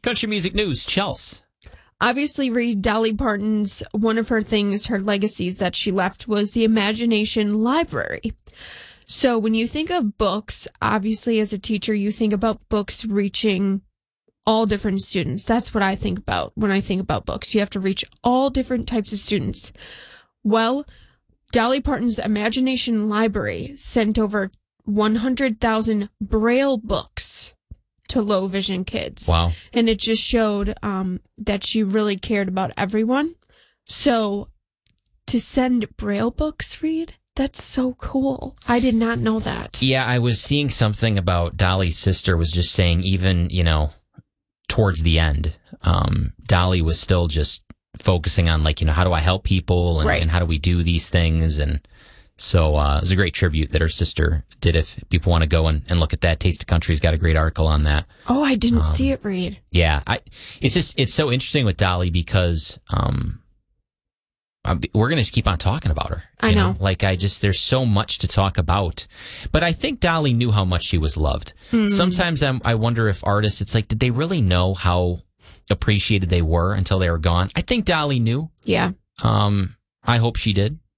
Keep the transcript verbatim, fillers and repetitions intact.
Country music news, Chelsea. Obviously, Reed, Dolly Parton's, one of her things, her legacies that she left was the Imagination Library. So when you think of books, obviously as a teacher, you think about books reaching all different students. That's what I think about when I think about books. You have to reach all different types of students. Well, Dolly Parton's Imagination Library sent over one hundred thousand Braille books to low vision kids. Wow. And it just showed um, that she really cared about everyone. So to send Braille books, Reed, that's so cool. I did not know that. Yeah, I was seeing something about Dolly's sister was just saying even, you know, towards the end, um, Dolly was still just focusing on like, you know, how do I help people and, right. and how do we do these things? And so uh, it was a great tribute that her sister did. If people want to go and, and look at that, Taste of Country's got a great article on that. Oh, I didn't um, see it, Reed. Yeah, I, it's just it's so interesting with Dolly because um, we're going to just keep on talking about her. I know. know. Like, I just, there's so much to talk about. But I think Dolly knew how much she was loved. Mm. Sometimes I'm, I wonder if artists, it's like, did they really know how appreciated they were until they were gone? I think Dolly knew. Yeah. Um, I hope she did.